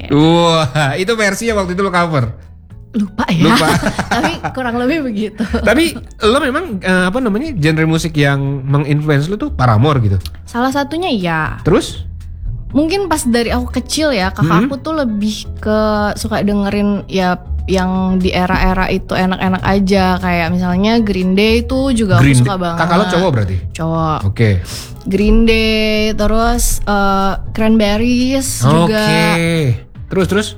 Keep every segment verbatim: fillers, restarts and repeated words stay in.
Wah, itu versinya waktu itu lo cover. Lupa ya. Lupa. Tapi kurang lebih begitu. Tapi lo memang uh, apa namanya genre musik yang menginfluence lo tuh Paramore gitu. Salah satunya iya. Terus? Mungkin pas dari aku kecil ya, kakak Mm-hmm. aku tuh lebih ke suka dengerin ya yang di era-era itu enak-enak aja, kayak misalnya Green Day itu juga Green aku suka Day. banget. Kakak lo cowok berarti? Cowok. Oke. Okay. Green Day, terus uh, Cranberries juga. Oke. Okay. Terus terus?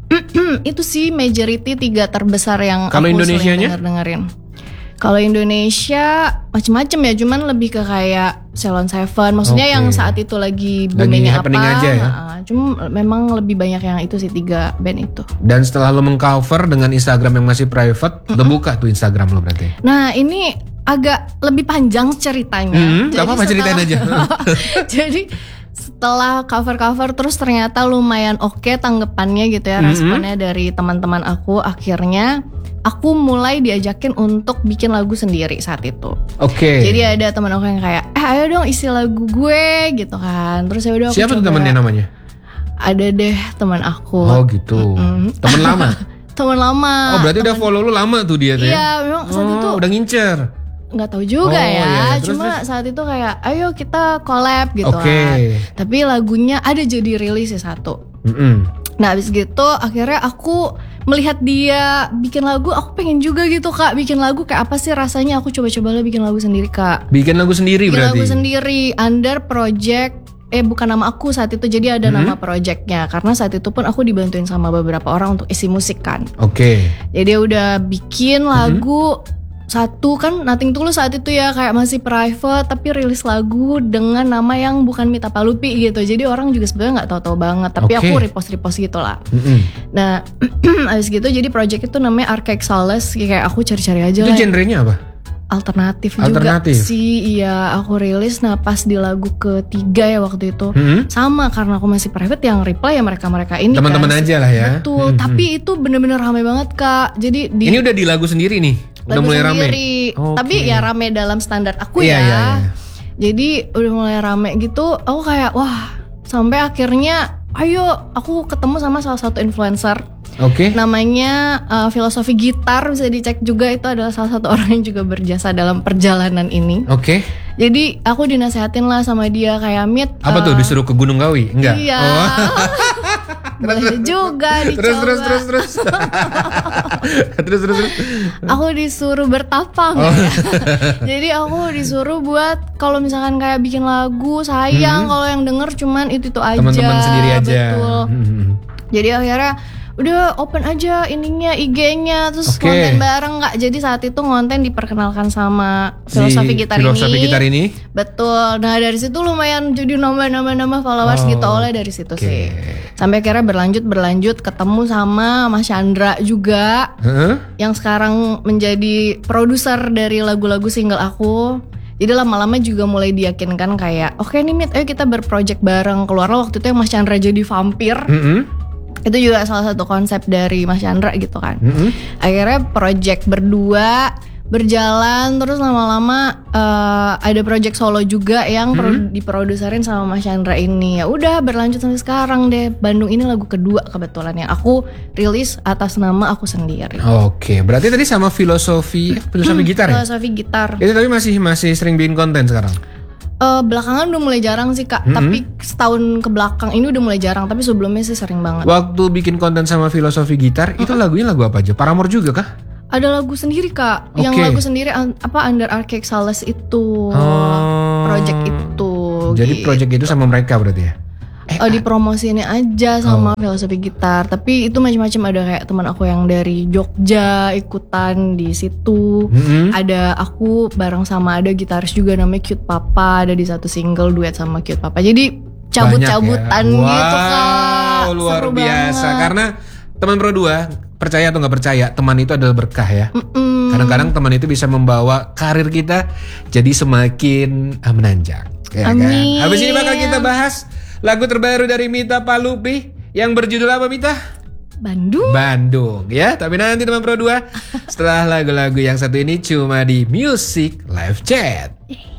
Itu sih majority tiga terbesar yang Kalau aku Indonesianya? sering denger-dengerin. Kalau Indonesia macem-macem ya, cuman lebih ke kayak Ceylon Seven. Maksudnya Oke. yang saat itu lagi Lagi boomingnya apa. happening aja ya? Nah, cuma memang lebih banyak yang itu sih, tiga band itu. Dan setelah lo mengcover dengan Instagram yang masih private, lo buka tuh Instagram lo berarti? Nah ini agak lebih panjang ceritanya. Hmm, Jadi gak apa-apa, ceritain aja. Jadi setelah cover-cover terus ternyata lumayan oke tanggapannya gitu ya, Mm-hmm. responnya dari teman-teman aku. Akhirnya aku mulai diajakin untuk bikin lagu sendiri saat itu. Oke. Jadi ada teman aku yang kayak, eh ayo dong isi lagu gue gitu kan. Terus ya udah aku Siapa tuh coba. temennya namanya? Ada deh teman aku. Oh gitu. Mm-mm. Temen lama? Teman lama. Oh berarti udah follow lu lama tuh dia tuh ya? Iya, memang saat Oh, itu udah ngincer. nggak tahu juga Oh, ya. iya. Terus, Cuma terus? saat itu kayak, ayo kita collab gitu Oke. kan. Tapi lagunya ada jadi rilis ya satu. Mm-mm. Nah abis gitu akhirnya aku melihat dia bikin lagu, aku pengen juga gitu kak bikin lagu, kayak apa sih rasanya, aku coba-coba lah bikin lagu sendiri kak. Bikin lagu sendiri Bikin berarti? lagu sendiri under project, eh bukan nama aku saat itu, jadi ada Hmm. nama projectnya. Karena saat itu pun aku dibantuin sama beberapa orang untuk isi musik kan. Oke. Jadi udah bikin lagu satu kan, Nothing Tulus saat itu ya kayak masih private, tapi rilis lagu dengan nama yang bukan Mita Palupi gitu. Jadi orang juga sebenarnya nggak tahu-tahu banget, tapi Oke. aku repost-repost gitu lah. Mm-mm. Nah abis gitu jadi project itu namanya Archaic Solace, kayak aku cari-cari aja Itu lah. genrenya apa? Alternatif, Alternatif. juga sih, iya aku rilis. Nah pas di lagu ketiga ya waktu itu Mm-mm. sama, karena aku masih private, yang reply ya mereka-mereka ini Teman-teman kan. aja lah ya. Betul, Mm-mm. tapi itu bener-bener rame banget kak. Jadi di Ini udah di lagu sendiri nih? Udah lagu mulai sendiri, rame? Oke. tapi ya rame dalam standar aku Iya, ya. iya, iya. Jadi udah mulai rame gitu, aku kayak wah, sampai akhirnya ayo aku ketemu sama salah satu influencer. Oke. Namanya uh, Filosofi Gitar, bisa dicek juga, itu adalah salah satu orang yang juga berjasa dalam perjalanan ini. Oke. Jadi aku dinasehatin lah sama dia kayak, Mit, Apa tuh, uh, disuruh ke Gunung Kawi? Enggak? Iya. Oh. Boleh juga dicoba. Terus terus terus terus. terus terus terus. Aku disuruh bertapang. Oh. Jadi aku disuruh buat kalau misalkan kayak bikin lagu, sayang kalau yang denger cuman itu itu aja. Teman-teman sendiri aja. Betul. Hmm. Jadi akhirnya udah open aja ininya I G-nya, terus Oke. konten bareng nggak. Jadi saat itu konten diperkenalkan sama Si Filosofi Gitar Filosofi ini. Gitar ini. Betul. Nah dari situ lumayan jadi nambah-nambah-nambah followers Oh, gitu, oleh dari situ oke. sih. Sampai akhirnya berlanjut berlanjut ketemu sama Mas Chandra juga, Heeh. yang sekarang menjadi produser dari lagu-lagu single aku. Jadi lama-lama juga mulai diyakinkan kayak, oke nih Mit, ayo kita berproject bareng. Keluarlah waktu itu yang Mas Chandra jadi vampir. Mm-mm. Itu juga salah satu konsep dari Mas Chandra gitu kan. Mm-mm. Akhirnya project berdua berjalan, terus lama-lama eh, ada project solo juga yang pro- diproduserin sama Mas Chandra ini. Ya udah berlanjut sampai sekarang deh. Bandung ini lagu kedua kebetulan yang aku rilis atas nama aku sendiri. Oke, berarti tadi sama filosofi filosofi gitar ya? Filosofi Gitar. Itu tapi masih masih sering bikin konten sekarang. Eh, belakangan udah mulai jarang sih kak, tapi setahun ke belakang ini udah mulai jarang. Tapi sebelumnya sih sering banget. Waktu bikin konten sama filosofi gitar, itu lagunya lagu apa aja? Paramore juga kah? Ada lagu sendiri kak, yang Oke. lagu sendiri an- apa Under Archaic Solace itu, Oh. project itu. Jadi gitu. project itu sama mereka berarti ya? Eh, Oh, dipromosiinnya aja sama Filosofi Gitar. Tapi itu macam-macam, ada kayak teman aku yang dari Jogja ikutan di situ. Mm-mm. Ada aku bareng sama ada gitaris juga namanya Cute Papa, ada di satu single duet sama Cute Papa. Jadi cabut-cabutan Banyak ya. gitu kak. Wow, luar Seru biasa. banget. Karena teman Pro dua, percaya atau nggak percaya, teman itu adalah berkah ya. Mm-mm. Kadang-kadang teman itu bisa membawa karir kita jadi semakin ah, menanjak. Ya kan? Amin. Habis ini bakal kita bahas lagu terbaru dari Mita Palupi yang berjudul apa, Mita? Bandung. Bandung ya. Tapi nanti teman Pro dua setelah lagu-lagu yang satu ini cuma di Music Live Chat.